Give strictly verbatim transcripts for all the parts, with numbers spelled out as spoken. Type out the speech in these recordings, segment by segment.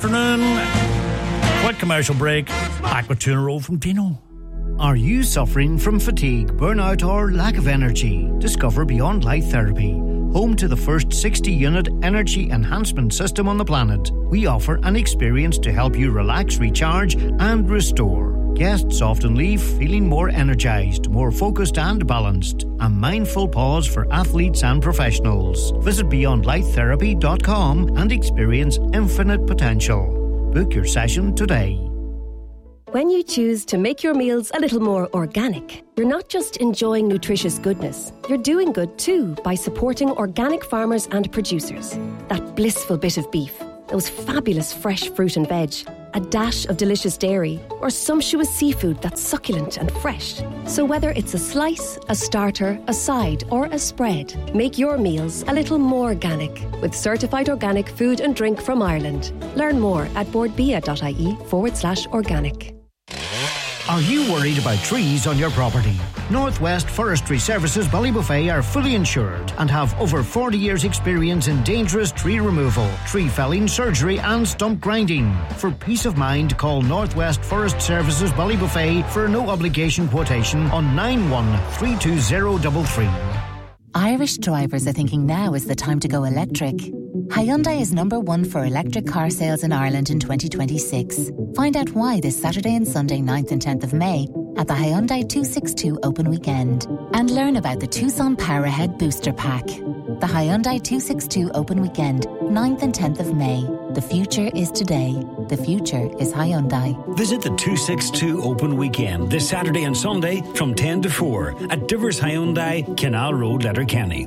Afternoon. Quick commercial break. Back with two in a row from Dino. Are you suffering from fatigue, burnout or lack of energy? Discover Beyond Light Therapy, home to the first sixty unit energy enhancement system on the planet. We offer an experience to help you relax, recharge and restore. Guests often leave feeling more energized, more focused and balanced. A mindful pause for athletes and professionals. Visit beyond light therapy dot com and experience infinite potential. Book your session today. When you choose to make your meals a little more organic, you're not just enjoying nutritious goodness, you're doing good too by supporting organic farmers and producers. That blissful bit of beef, those fabulous fresh fruit and veg, a dash of delicious dairy, or sumptuous seafood that's succulent and fresh. So whether it's a slice, a starter, a side, or a spread, make your meals a little more organic with certified organic food and drink from Ireland. Learn more at boardbia.ie forward slash organic. Are you worried about trees on your property? Northwest Forestry Services Ballybuffet are fully insured and have over forty years experience in dangerous tree removal, tree felling, surgery and stump grinding. For peace of mind, call Northwest Forest Services Ballybuffet for a no obligation quotation on nine one three two zero three three. Irish drivers are thinking now is the time to go electric. Hyundai is number one for electric car sales in Ireland in twenty twenty-six. Find out why this Saturday and Sunday ninth and tenth of May at the Hyundai two sixty-two Open Weekend. And learn about the Tucson Powerhead Booster Pack. The Hyundai two sixty-two Open Weekend, ninth and tenth of May. The future is today. The future is Hyundai. Visit the two sixty-two Open Weekend this Saturday and Sunday from ten to four at Divers Hyundai, Canal Road, Letterkenny.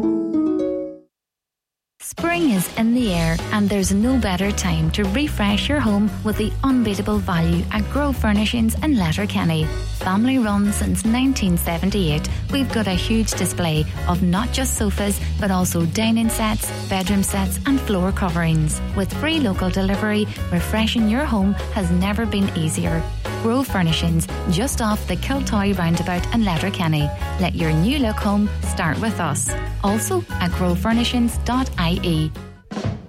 Spring is in the air and there's no better time to refresh your home with the unbeatable value at Grove Furnishings in Letterkenny. Family run since nineteen seventy-eight, we've got a huge display of not just sofas but also dining sets, bedroom sets and floor coverings. With free local delivery, refreshing your home has never been easier. Grove Furnishings, just off the Kiltoy roundabout in Letterkenny. Let your new look home start with us. Also at grove furnishings dot I E.